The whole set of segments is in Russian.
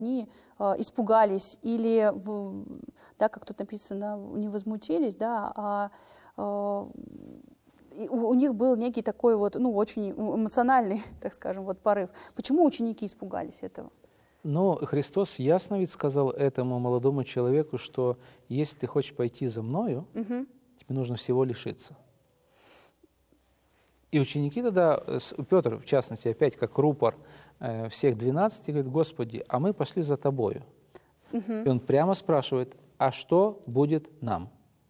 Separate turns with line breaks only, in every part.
они испугались или, да, как тут написано, не возмутились, да, у них был некий такой вот, ну, очень эмоциональный, так скажем, вот порыв. Почему ученики испугались этого?
Но Христос ясно ведь сказал этому молодому человеку, что если ты хочешь пойти за мною, тебе нужно всего лишиться. И ученики тогда, Петр, в частности, опять как рупор всех 12, говорит: Господи, а мы пошли за Тобою. И он прямо спрашивает: а что будет нам?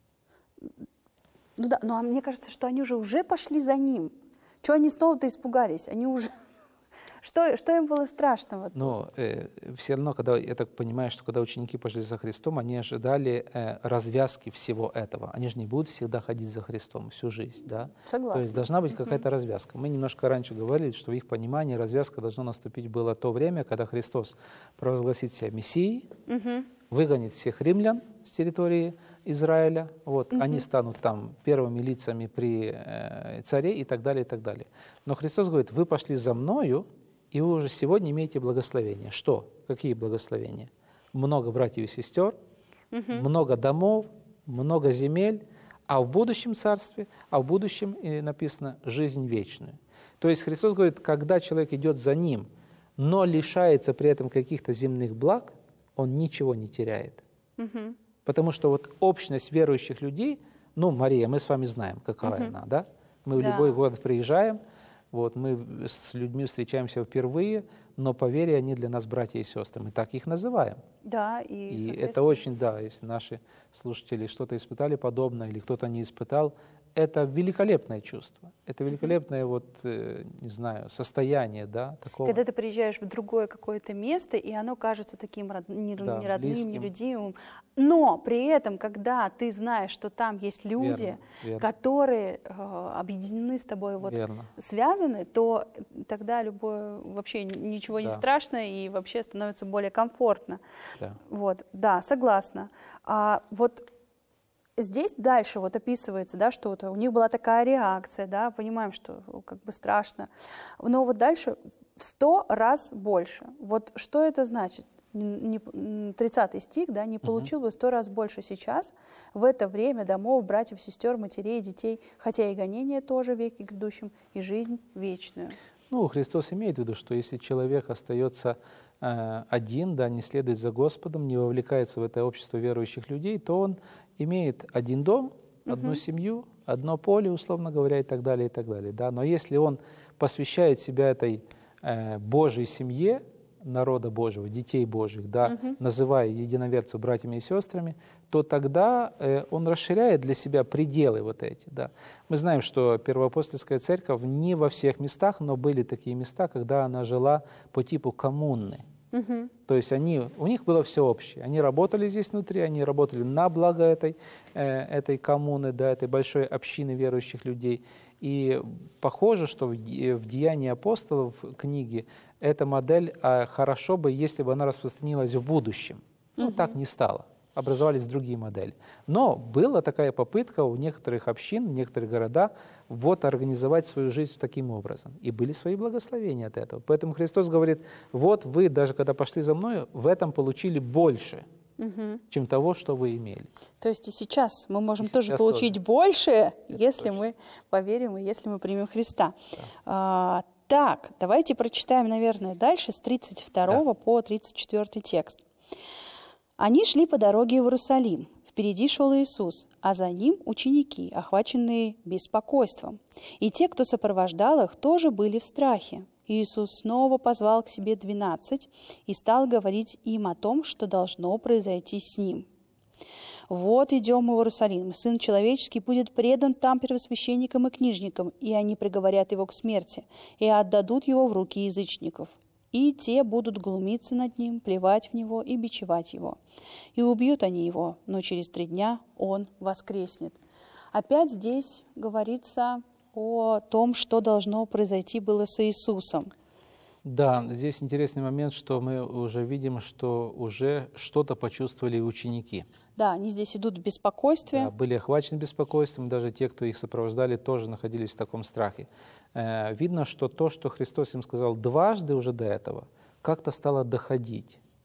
Ну да, но мне кажется, что они уже пошли за ним. Чего они снова-то испугались? Они уже... Что им было страшного?
Но все равно, когда, я так понимаю, что когда ученики пошли за Христом, они ожидали развязки всего этого. Они же не будут всегда ходить за Христом всю жизнь, да?
Согласна.
То есть должна быть какая-то развязка. Мы немножко раньше говорили, что в их понимании развязка должна наступить было то время, когда Христос провозгласит себя Мессией, выгонит всех римлян с территории Израиля, вот, они станут там первыми лицами при царе и так далее, и так далее. Но Христос говорит: вы пошли за мною, и вы уже сегодня имеете благословение. Что? Какие благословения? Много братьев и сестер, много домов, много земель, а в будущем царстве, а в будущем написано жизнь вечную. То есть Христос говорит, когда человек идет за Ним, но лишается при этом каких-то земных благ, он ничего не теряет. Потому что вот общность верующих людей, ну, Мария, мы с вами знаем, какая она, да? Мы в любой город приезжаем, вот, мы с людьми встречаемся впервые, но по вере они для нас братья и сестры. Мы так их называем.
Да,
и это очень, да, если наши слушатели что-то испытали подобное или кто-то не испытал, это великолепное чувство. Это великолепное, вот, не знаю, состояние, да, такого.
Когда ты приезжаешь в другое какое-то место, и оно кажется таким не родным,
близким,
нелюдимым. Но при этом, когда ты знаешь, что там есть люди, которые объединены с тобой, вот, связаны, то тогда вообще ничего не страшно, и вообще становится более комфортно. Вот, да, согласна. Вот здесь дальше вот описывается, да, что у них была такая реакция, да, понимаем, что как бы страшно, но вот дальше в 100 раз больше. Вот что это значит? 30 стих, да, не получил бы 100 раз больше сейчас, в это время домов, братьев, сестер, матерей, детей, хотя и гонение тоже в веке грядущем, и жизнь вечную.
Ну, Христос имеет в виду, что если человек остается один, да, не следует за Господом, не вовлекается в это общество верующих людей, то он имеет один дом, одну семью, одно поле, условно говоря, и так далее, и так далее. Да? Но если он посвящает себя этой Божьей семье, народа Божьего, детей Божьих, да, называя единоверцев братьями и сестрами, то тогда он расширяет для себя пределы вот эти. Да. Мы знаем, что Первоапостольская церковь не во всех местах, но были такие места, когда она жила по типу коммуны. То есть у них было все общее. Они работали здесь внутри, они работали на благо этой коммуны, да, этой большой общины верующих людей. И похоже, что в «Деянии апостолов» книге эта модель хорошо бы, если бы она распространилась в будущем. Но так не стало. Образовались другие модели. Но была такая попытка у некоторых общин, в некоторых городах вот организовать свою жизнь таким образом. И были свои благословения от этого. Поэтому Христос говорит, вот вы, даже когда пошли за мной, в этом получили больше, чем того, что вы имели.
То есть и сейчас мы можем тоже получить больше, если мы поверим и если мы примем Христа. Да. Так, давайте прочитаем, наверное, дальше с 32 по 34 текст. Они шли по дороге в Иерусалим. Впереди шел Иисус, а за ним ученики, охваченные беспокойством. И те, кто сопровождал их, тоже были в страхе. Иисус снова позвал к себе 12 и стал говорить им о том, что должно произойти с Ним. «Вот идем мы в Иерусалим, Сын Человеческий будет предан там первосвященникам и книжникам, и они приговорят Его к смерти, и отдадут Его в руки язычников. И те будут глумиться над Ним, плевать в Него и бичевать Его. И убьют они Его, но через 3 дня Он воскреснет». Опять здесь говорится о том, что должно произойти было с Иисусом.
Да, здесь интересный момент, что мы уже видим, что уже что-то почувствовали ученики.
Да, они здесь идут в беспокойстве.
Да, были охвачены беспокойством, даже те, кто их сопровождали, тоже находились в таком страхе. Видно, что то, что Христос им сказал дважды уже до этого, как-то стало доходить.